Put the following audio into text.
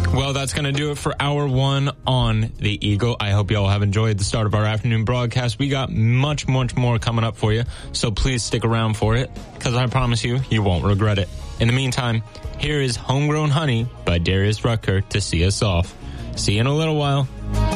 Well, that's going to do it for hour one on The Eagle. I hope you all have enjoyed the start of our afternoon broadcast. We got much, much more coming up for you, so please stick around for it, because I promise you, you won't regret it. In the meantime, here is Homegrown Honey by Darius Rucker to see us off. See you in a little while.